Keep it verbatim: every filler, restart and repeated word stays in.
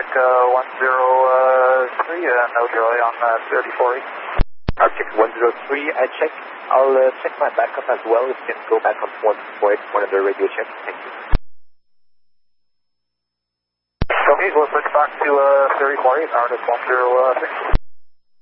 Arctic uh, one zero three, uh, no joy on uh, thirty-four eight. Arctic one zero three, I check. I'll uh, check my backup as well. If you can go back on one four eight for another radio check. Thank you. Okay, we'll switch back to uh, thirty-four eight, Arctic one zero six.